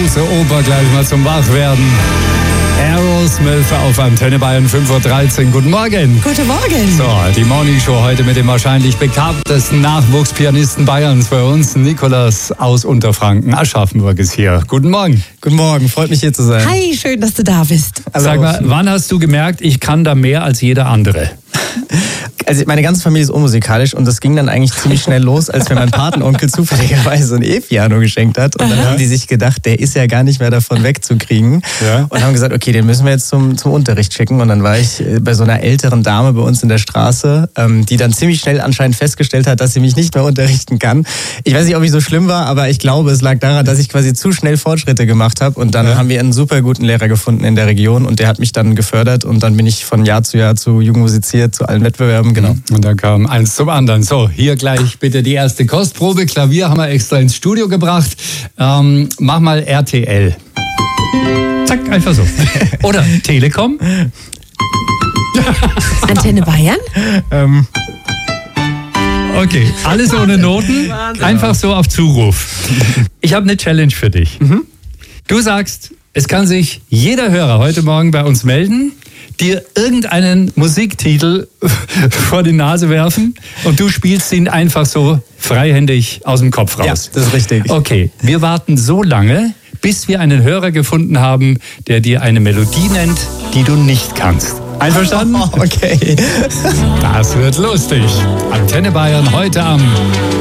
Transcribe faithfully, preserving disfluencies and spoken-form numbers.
abstruse Oper gleich mal zum Wachwerden. Aerosmith auf Antenne Bayern fünf Uhr dreizehn. Guten Morgen. Guten Morgen. So, die Morning Show heute mit dem wahrscheinlich bekanntesten Nachwuchspianisten Bayerns bei uns, Nikolaus aus Unterfranken. Aschaffenburg ist hier. Guten Morgen. Guten Morgen, freut mich hier zu sein. Hi, schön, dass du da bist. Also, sag mal, wann hast du gemerkt, ich kann da mehr als jeder andere? Also meine ganze Familie ist unmusikalisch und das ging dann eigentlich ziemlich schnell los, als mir mein Patenonkel zufälligerweise ein E-Piano geschenkt hat. Und dann Aha. haben die sich gedacht, der ist ja gar nicht mehr davon wegzukriegen. Ja. Und haben gesagt, okay, den müssen wir jetzt zum, zum Unterricht schicken. Und dann war ich bei so einer älteren Dame bei uns in der Straße, ähm, die dann ziemlich schnell anscheinend festgestellt hat, dass sie mich nicht mehr unterrichten kann. Ich weiß nicht, ob ich so schlimm war, aber ich glaube, es lag daran, dass ich quasi zu schnell Fortschritte gemacht habe. Und dann ja. haben wir einen super guten Lehrer gefunden in der Region und der hat mich dann gefördert. Und dann bin ich von Jahr zu Jahr zu Jugendmusiziert, zu allen Wettbewerben, genau. Und dann kam eins zum anderen. So, hier gleich bitte die erste Kostprobe. Klavier haben wir extra ins Studio gebracht. Ähm, mach mal R T L. Zack, einfach so. Oder Telekom. Antenne Bayern. ähm. Okay, alles ohne Noten. Einfach so auf Zuruf. Ich habe eine Challenge für dich. Mhm. Du sagst, es kann sich jeder Hörer heute Morgen bei uns melden, dir irgendeinen Musiktitel vor die Nase werfen und du spielst ihn einfach so freihändig aus dem Kopf raus. Ja, das ist richtig. Okay, wir warten so lange, bis wir einen Hörer gefunden haben, der dir eine Melodie nennt, die du nicht kannst. Einverstanden? Oh, okay. Das wird lustig. Antenne Bayern heute am